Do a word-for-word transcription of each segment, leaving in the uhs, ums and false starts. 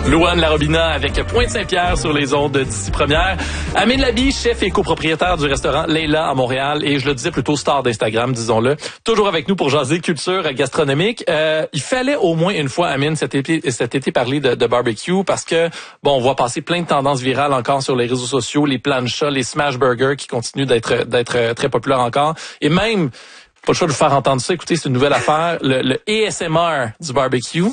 Louane Larobina avec Pointe-Saint-Pierre sur les ondes d'ici première. Amine Labi, chef et copropriétaire du restaurant Leila à Montréal et je le disais plutôt star d'Instagram, disons-le. Toujours avec nous pour jaser culture gastronomique. Euh, il fallait au moins une fois, Amine, cet été, cet été parler de, de barbecue parce que, bon, on voit passer plein de tendances virales encore sur les réseaux sociaux, les planchas, les smash burgers qui continuent d'être, d'être très populaires encore. Et même, pas le choix de vous faire entendre ça, écoutez, c'est une nouvelle affaire, le, le A S M R du barbecue.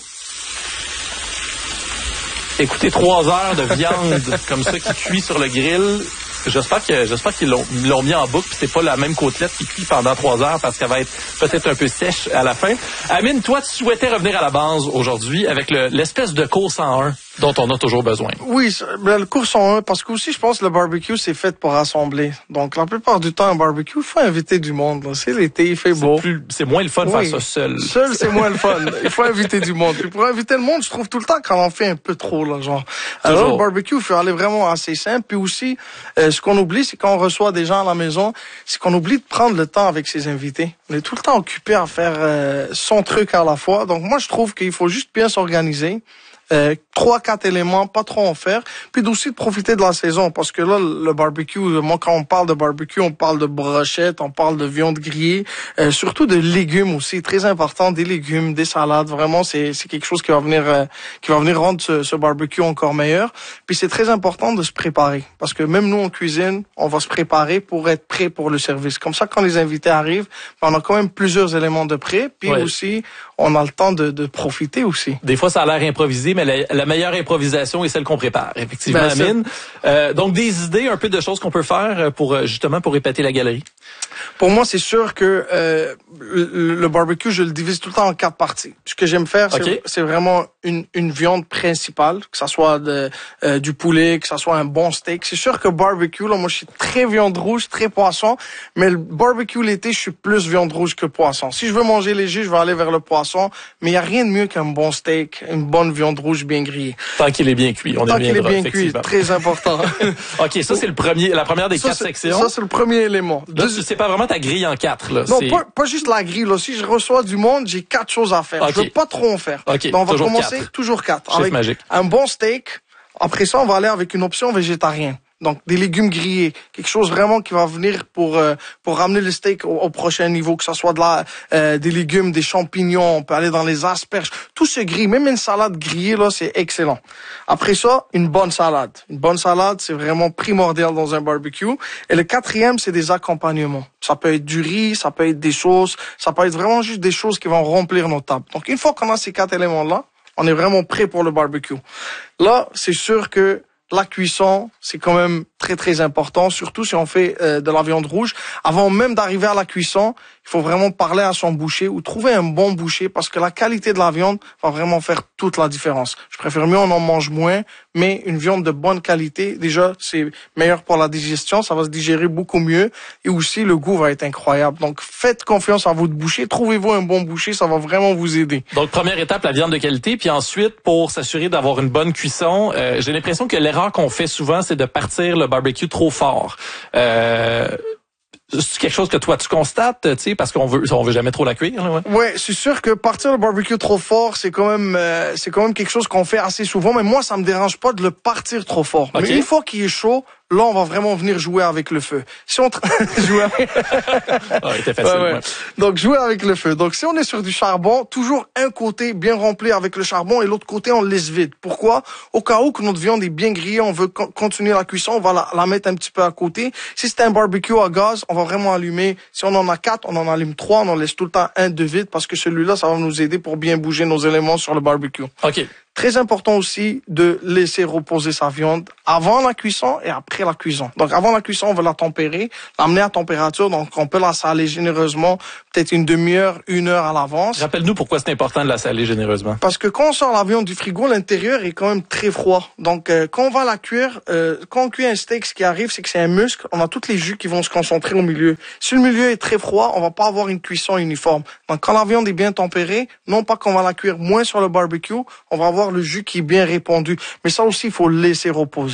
Écoutez, trois heures de viande comme ça qui cuit sur le grill. J'espère que j'espère qu'ils l'ont, ils l'ont mis en boucle, puis c'est pas la même côtelette qui cuit pendant trois heures parce qu'elle va être peut-être un peu sèche à la fin. Amine, toi, tu souhaitais revenir à la base aujourd'hui avec le, l'espèce de cours cent un dont on a toujours besoin. Oui, le cours cent un, parce que aussi, je pense que le barbecue, c'est fait pour rassembler. Donc, la plupart du temps, un barbecue, il faut inviter du monde. Là. C'est l'été, il fait c'est beau. Plus, c'est moins le fun de oui. faire ça seul. Seul, c'est moins le fun. Il faut inviter du monde. Puis pour inviter le monde, je trouve tout le temps qu'on en fait un peu trop, là, genre. Alors, toujours. Le barbecue, il faut aller vraiment assez simple. Puis aussi, euh, ce qu'on oublie, c'est quand on reçoit des gens à la maison, c'est qu'on oublie de prendre le temps avec ses invités. On est tout le temps occupé à faire euh, son truc à la fois. Donc, moi, je trouve qu'il faut juste bien s'organiser. Euh, trois, quatre éléments, pas trop en faire, puis aussi de profiter de la saison, parce que là, le barbecue, moi, quand on parle de barbecue, on parle de brochettes, on parle de viande grillée, euh, surtout de légumes aussi, très important, des légumes, des salades, vraiment, c'est, c'est quelque chose qui va venir, euh, qui va venir rendre ce, ce barbecue encore meilleur. Puis c'est très important de se préparer, parce que même nous, en cuisine, on va se préparer pour être prêt pour le service. Comme ça, quand les invités arrivent, on a quand même plusieurs éléments de prêt, puis ouais. aussi, on a le temps de, de profiter aussi. Des fois, ça a l'air improvisé, mais la, la meilleure improvisation est celle qu'on prépare. Effectivement, ben, Amine. Euh, donc, des idées, un peu de choses qu'on peut faire pour justement pour épater la galerie. Pour moi, c'est sûr que euh, le, le barbecue, je le divise tout le temps en quatre parties. Ce que j'aime faire, c'est, okay. c'est vraiment une, une viande principale, que ça soit de, euh, du poulet, que ça soit un bon steak. C'est sûr que barbecue, là, moi, je suis très viande rouge, très poisson, mais le barbecue l'été, je suis plus viande rouge que poisson. Si je veux manger léger, je vais aller vers le poisson, mais il y a rien de mieux qu'un bon steak, une bonne viande rouge bien grillée. Tant qu'il est bien cuit, on Tant est qu'il est bien cuit, très important. OK, ça, c'est le premier, la première des ça, quatre c'est, sections. Ça, c'est le premier élément. Là, Deux... c'est pas vraiment ta grille en quatre, là. Non, c'est... pas, pas juste la grille, là. Si je reçois du monde, j'ai quatre choses à faire. Okay. Je veux pas trop en faire. Okay. Donc, on va toujours commencer quatre. toujours quatre. Chef avec magique. Un bon steak. Après ça, on va aller avec une option végétarienne. Donc, des légumes grillés. Quelque chose vraiment qui va venir pour euh, pour ramener le steak au, au prochain niveau, que ça soit de la, euh, des légumes, des champignons, on peut aller dans les asperges. Tout se grille. Même une salade grillée, là, c'est excellent. Après ça, une bonne salade. Une bonne salade, c'est vraiment primordial dans un barbecue. Et le quatrième, c'est des accompagnements. Ça peut être du riz, ça peut être des sauces, ça peut être vraiment juste des choses qui vont remplir nos tables. Donc, une fois qu'on a ces quatre éléments-là, on est vraiment prêt pour le barbecue. Là, c'est sûr que la cuisson, c'est quand même très, très important, surtout si on fait euh, de la viande rouge. Avant même d'arriver à la cuisson, il faut vraiment parler à son boucher ou trouver un bon boucher parce que la qualité de la viande va vraiment faire toute la différence. Je préfère mieux on en mange moins, mais une viande de bonne qualité, déjà, c'est meilleur pour la digestion, ça va se digérer beaucoup mieux et aussi le goût va être incroyable. Donc, faites confiance à votre boucher, trouvez-vous un bon boucher, ça va vraiment vous aider. Donc, première étape, la viande de qualité, puis ensuite, pour s'assurer d'avoir une bonne cuisson, euh, j'ai l'impression que l'erreur qu'on fait souvent, c'est de partir le barbecue trop fort. Euh... C'est quelque chose que toi tu constates, tu sais, parce qu'on veut, on veut jamais trop la cuire. Là, ouais, ouais c'est sûr que partir le barbecue trop fort, c'est quand même, euh, c'est quand même quelque chose qu'on fait assez souvent. Mais moi, ça me dérange pas de le partir trop fort. Okay. Mais une fois qu'il est chaud, là, on va vraiment venir jouer avec le feu. Si on tra... jouer avec... oh, il était facile. Ouais, ouais. Ouais. Donc jouer avec le feu. Donc si on est sur du charbon, toujours un côté bien rempli avec le charbon et l'autre côté on le laisse vide. Pourquoi? Au cas où que notre viande est bien grillée, on veut co- continuer la cuisson, on va la, la mettre un petit peu à côté. Si c'est un barbecue à gaz, on va vraiment allumer. Si on en a quatre, on en allume trois, on en laisse tout le temps un de vide parce que celui-là, ça va nous aider pour bien bouger nos éléments sur le barbecue. OK. Très important aussi de laisser reposer sa viande avant la cuisson et après la cuisson. Donc, avant la cuisson, on veut la tempérer, l'amener à température. Donc, on peut la saler généreusement, peut-être une demi-heure, une heure à l'avance. Rappelle-nous pourquoi c'est important de la saler généreusement. Parce que quand on sort la viande du frigo, l'intérieur est quand même très froid. Donc, euh, quand on va la cuire, euh, quand on cuit un steak, ce qui arrive, c'est que c'est un muscle. On a tous les jus qui vont se concentrer au milieu. Si le milieu est très froid, on va pas avoir une cuisson uniforme. Donc, quand la viande est bien tempérée, non pas qu'on va la cuire moins sur le barbecue, on va avoir le jus qui est bien répandu. Mais ça aussi, il faut le laisser reposer.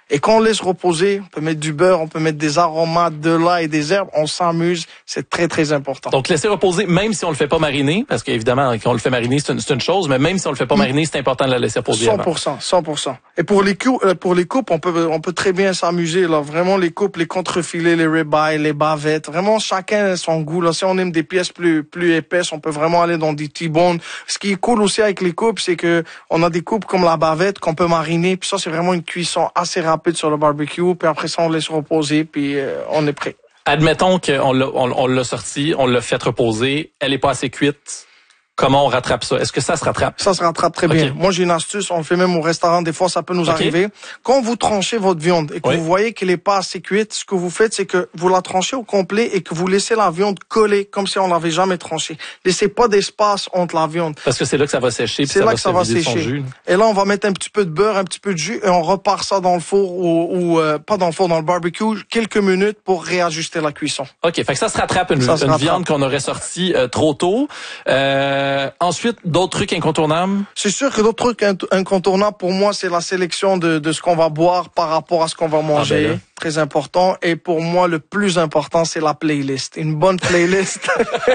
Et quand on laisse reposer, on peut mettre du beurre, on peut mettre des aromates, de l'ail et des herbes, on s'amuse, c'est très très important. Donc laisser reposer, même si on le fait pas mariner, parce qu'évidemment quand on le fait mariner c'est une, c'est une chose, mais même si on le fait pas mariner, c'est important de la laisser reposer. cent pour cent, cent pour cent. Et pour les coupes, pour les coupes, on peut on peut très bien s'amuser là. Vraiment les coupes, les contrefilets, les ribeyes, les bavettes, vraiment chacun a son goût là. Si on aime des pièces plus plus épaisses, on peut vraiment aller dans des T-bones. Ce qui est cool aussi avec les coupes, c'est que on a des coupes comme la bavette qu'on peut mariner, puis ça c'est vraiment une cuisson assez rapide sur le barbecue, puis après ça on laisse reposer, puis euh, on est prêt. Admettons qu'on l'a, on, on l'a sorti, on l'a fait reposer, elle est pas assez cuite. Comment on rattrape ça? Est-ce que ça se rattrape? Ça se rattrape très okay. bien. Moi, j'ai une astuce. On le fait même au restaurant. Des fois, ça peut nous okay. arriver. Quand vous tranchez votre viande et que oui. vous voyez qu'elle est pas assez cuite, ce que vous faites, c'est que vous la tranchez au complet et que vous laissez la viande coller comme si on l'avait jamais tranchée. Laissez pas d'espace entre la viande. Parce que c'est là que ça va sécher. C'est là que ça va sécher. Et là, on va mettre un petit peu de beurre, un petit peu de jus et on repart ça dans le four ou, ou euh, pas dans le four, dans le barbecue, quelques minutes pour réajuster la cuisson. OK. Fait que ça se rattrape une, une rattrape. viande qu'on aurait sortie euh, trop tôt. Euh, ensuite, d'autres trucs incontournables? C'est sûr que d'autres trucs incontournables pour moi, c'est la sélection de, de ce qu'on va boire par rapport à ce qu'on va manger. Ah ben très important. Et pour moi, le plus important, c'est la playlist. Une bonne playlist.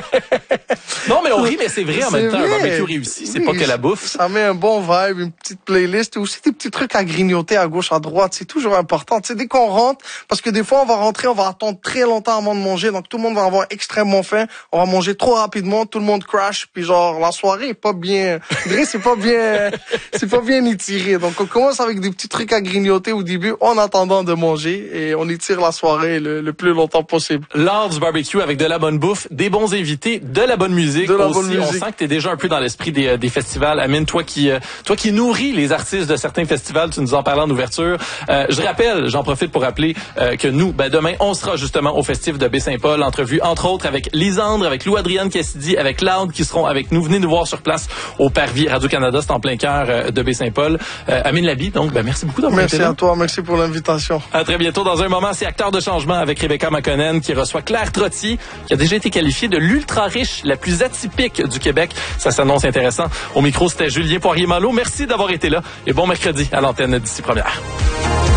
Non, mais on rit, mais c'est vrai en même temps. Un barbecue réussi, c'est oui, pas que la bouffe. Ça met un bon vibe, une petite playlist. Aussi des petits trucs à grignoter à gauche, à droite. C'est toujours important. Tu sais, dès qu'on rentre, parce que des fois, on va rentrer, on va attendre très longtemps avant de manger. Donc, tout le monde va avoir extrêmement faim. On va manger trop rapidement. Tout le monde crash. Puis genre, la soirée est pas bien, c'est pas bien, c'est pas bien étiré. Donc, on commence avec des petits trucs à grignoter au début, en attendant de manger. Et on étire la soirée le, le plus longtemps possible. L'art du barbecue avec de la bonne bouffe, des bons invités, de la bonne musique. De la aussi, bonne musique. On sent que t'es déjà un peu dans l'esprit des, des festivals. Amine, toi qui, euh, toi qui nourris les artistes de certains festivals, tu nous en parlais en ouverture. Euh, je rappelle, j'en profite pour rappeler euh, que nous, ben demain, on sera justement au Festif de Baie-Saint-Paul. Entrevue, entre autres, avec Lisandre, avec Lou-Adrienne Cassidy, avec Loud qui seront avec nous. Venez nous voir sur place au Parvis Radio-Canada. C'est en plein cœur euh, de Baie-Saint-Paul. Euh, Amine Labi, donc, ben merci beaucoup d'avoir été là. Merci à toi, merci pour l'invitation. À très bientôt. Dans un moment, c'est Acteur de changement avec Rebecca McConnell qui reçoit Claire Trottier, qui a déjà été qualifiée de l'ultra riche, la plus atypique du Québec. Ça s'annonce intéressant. Au micro, c'était Julien Poirier-Malo. Merci d'avoir été là et bon mercredi à l'antenne d'Ici Première.